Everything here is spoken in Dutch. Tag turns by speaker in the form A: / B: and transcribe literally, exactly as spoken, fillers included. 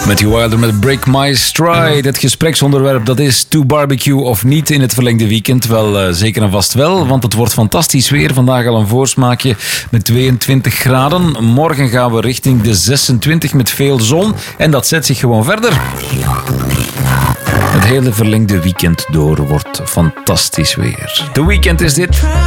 A: Matthew Wilder met Break My Stride. Het gespreksonderwerp, dat is to barbecue of niet in het verlengde weekend. Wel, uh, zeker en vast wel, want het wordt fantastisch weer. Vandaag al een voorsmaakje met tweeëntwintig graden. Morgen gaan we richting de zesentwintig met veel zon. En dat zet zich gewoon verder. Het hele verlengde weekend door wordt fantastisch weer. De weekend is dit.